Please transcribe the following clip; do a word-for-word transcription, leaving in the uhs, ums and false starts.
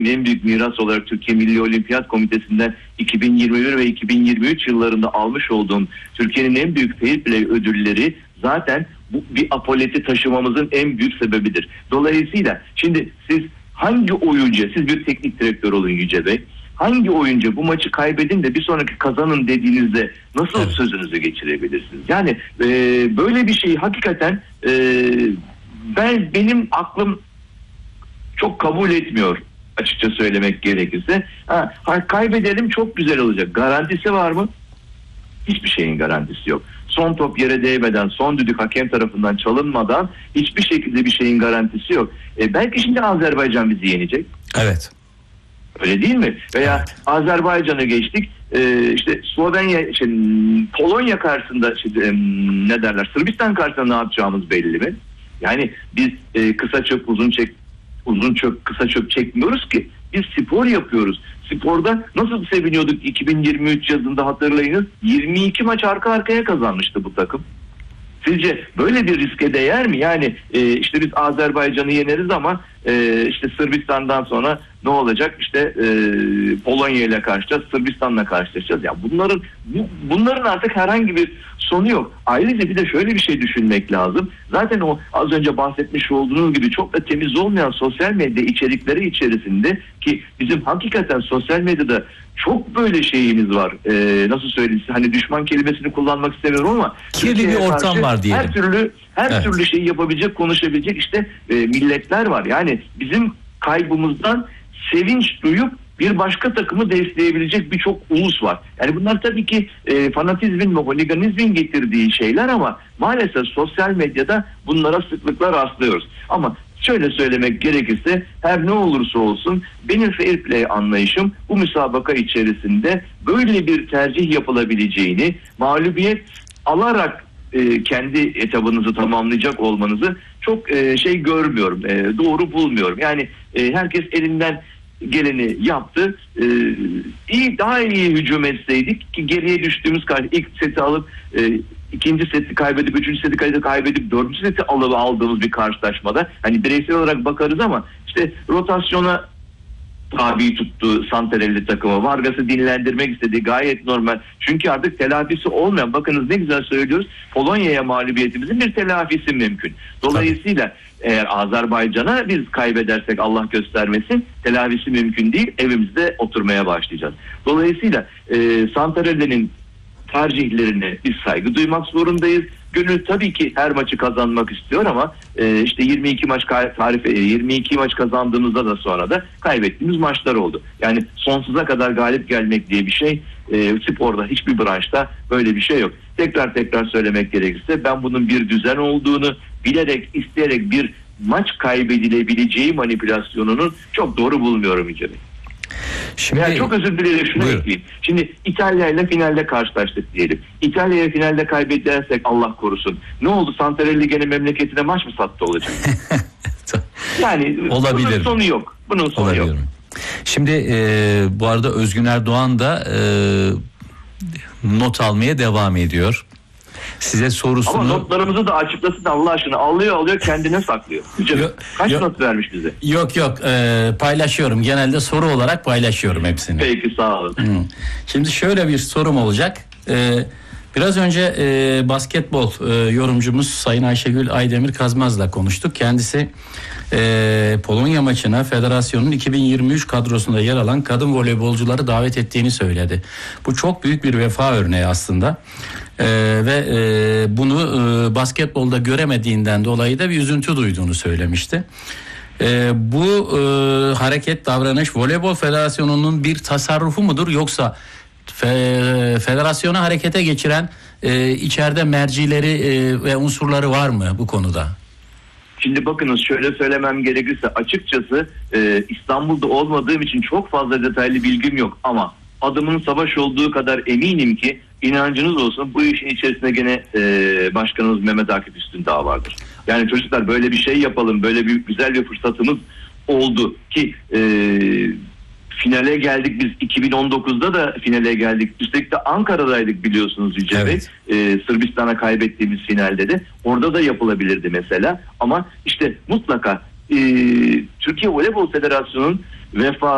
en büyük miras olarak Türkiye Milli Olimpiyat Komitesi'nden iki bin yirmi bir ve iki bin yirmi üç yıllarında almış olduğum Türkiye'nin en büyük fair play ödülleri zaten bu bir apoleti taşımamızın en büyük sebebidir. Dolayısıyla şimdi siz hangi oyuncu, siz bir teknik direktör olun Yüce Bey, hangi oyuncu bu maçı kaybedin de bir sonraki kazanın dediğinizde nasıl evet. sözünüzü geçirebilirsiniz? Yani e, böyle bir şeyi hakikaten e, ben benim aklım çok kabul etmiyor açıkça söylemek gerekirse. Ha, kaybedelim çok güzel olacak. Garantisi var mı? Hiçbir şeyin garantisi yok. Son top yere değmeden, son düdük hakem tarafından çalınmadan hiçbir şekilde bir şeyin garantisi yok. E, belki şimdi Azerbaycan bizi yenecek. Evet. Öyle değil mi? Veya evet. Azerbaycan'ı geçtik. Ee, işte Slovenya, şey, Polonya karşısında şey, ne derler? Sırbistan karşısında ne yapacağımız belli mi? Yani biz e, kısa çöp, uzun çek, uzun çöp, kısa çöp çekmiyoruz ki. Biz spor yapıyoruz. Sporda nasıl seviniyorduk iki bin yirmi üç yazında hatırlayınız. yirmi iki maç arka arkaya kazanmıştı bu takım. Sizce böyle bir riske değer mi? Yani e, işte biz Azerbaycan'ı yeneriz ama e, işte Sırbistan'dan sonra ne olacak? İşte e, Polonya ile karşılaşacağız, Sırbistan'la karşılaşacağız. Ya bunların bu, bunların artık herhangi bir sonu yok. Ayrıca bir de şöyle bir şey düşünmek lazım. Zaten o az önce bahsetmiş olduğunuz gibi çok da temiz olmayan sosyal medya içerikleri içerisinde ki bizim hakikaten sosyal medyada çok böyle şeyimiz var. Ee, nasıl söyleyeyim? Hani düşman kelimesini kullanmak istemiyorum ama kirli bir ortam var diyelim. Her türlü her evet. türlü şeyi yapabilecek, konuşabilecek işte e, milletler var. Yani bizim kaybımızdan sevinç duyup bir başka takımı destekleyebilecek birçok ulus var. Yani bunlar tabii ki e, fanatizmin ve holiganizmin getirdiği şeyler ama maalesef sosyal medyada bunlara sıklıkla rastlıyoruz. Ama şöyle söylemek gerekirse her ne olursa olsun benim fair play anlayışım bu müsabaka içerisinde böyle bir tercih yapılabileceğini, mağlubiyet alarak e, kendi etabınızı tamamlayacak olmanızı çok e, şey görmüyorum, e, doğru bulmuyorum. Yani e, herkes elinden geleni yaptı. Ee, iyi daha iyi hücum etseydik ki geriye düştüğümüz karşı ilk seti alıp e, ikinci seti kaybedip üçüncü seti kaybedip dördüncü seti alıp aldığımız bir karşılaşmada hani bireysel olarak bakarız ama işte rotasyona tabi tuttu Santarelli takımı. Vargas'ı dinlendirmek istediği gayet normal. Çünkü artık telafisi olmayan, bakınız ne güzel söylüyoruz, Polonya'ya mağlubiyetimizin bir telafisi mümkün. Dolayısıyla Tabii. eğer Azerbaycan'a biz kaybedersek Allah göstermesin telafisi mümkün değil. Evimizde oturmaya başlayacağız. Dolayısıyla e, Santarelli'nin tercihlerine biz saygı duymak zorundayız. Gönül tabii ki her maçı kazanmak istiyor ama e, işte yirmi iki maç tarife yirmi iki maç kazandığımızda da sonra da kaybettiğimiz maçlar oldu. Yani sonsuza kadar galip gelmek diye bir şey e, sporda hiçbir branşta böyle bir şey yok. Tekrar tekrar söylemek gerekirse ben bunun bir düzen olduğunu bilerek isteyerek bir maç kaybedilebileceği manipülasyonunun çok doğru bulmuyorum Yüce Bey. Şimdi, ya çok özür dilerim şunu buyurun. ekleyeyim. Şimdi İtalya ile finalde karşılaştık diyelim. İtalya'ya finalde kaybedersek Allah korusun. Ne oldu? Santarelli gene memleketine maç mı sattı olacak? Yani olabilir. Bunun sonu yok. Bunun sonu olabilir. yok. Şimdi e, bu arada Özgün Erdoğan da e, not almaya devam ediyor. Size sorusunu... Ama notlarımızı da açıklasın Allah aşkına. Alıyor alıyor kendine saklıyor. Yok, Kaç yok, not vermiş bize? Yok yok e, paylaşıyorum. Genelde soru olarak paylaşıyorum hepsini. Peki sağ olun. Hmm. Şimdi şöyle bir sorum olacak. E, biraz önce e, basketbol e, yorumcumuz Sayın Ayşegül Aydemir Kazmaz'la konuştuk. Kendisi e, Polonya maçına federasyonun iki bin yirmi üç kadrosunda yer alan kadın voleybolcuları davet ettiğini söyledi. Bu çok büyük bir vefa örneği aslında. Ee, ve e, bunu e, basketbolda göremediğinden dolayı da bir üzüntü duyduğunu söylemişti. E, bu e, hareket, davranış Voleybol Federasyonu'nun bir tasarrufu mudur yoksa fe, federasyonu harekete geçiren e, içeride mercileri e, ve unsurları var mı bu konuda? Şimdi bakınız şöyle söylemem gerekirse açıkçası e, İstanbul'da olmadığım için çok fazla detaylı bilgim yok ama adımın savaş olduğu kadar eminim ki inancınız olsun bu işin içerisinde gene e, başkanımız Mehmet Akif Üstündağ vardır. Yani çocuklar böyle bir şey yapalım, böyle bir güzel bir fırsatımız oldu ki e, finale geldik biz iki bin on dokuzda da finale geldik. Üstelik de Ankara'daydık biliyorsunuz Yüce evet. Bey. E, Sırbistan'a kaybettiğimiz finalde de orada da yapılabilirdi mesela ama işte mutlaka e, Türkiye Voleybol Federasyonu'nun vefa